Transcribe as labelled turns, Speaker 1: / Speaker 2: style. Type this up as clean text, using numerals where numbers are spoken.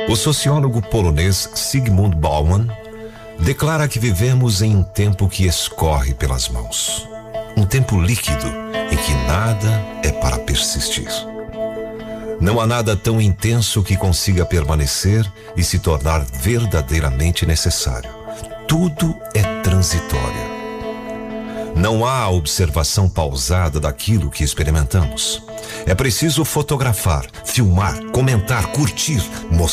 Speaker 1: O sociólogo polonês Zygmunt Bauman declara que vivemos em um tempo que escorre pelas mãos. Um tempo líquido em que nada é para persistir. Não há nada tão intenso que consiga permanecer e se tornar verdadeiramente necessário. Tudo é transitório. Não há observação pausada daquilo que experimentamos. É preciso fotografar, filmar, comentar, curtir, mostrar.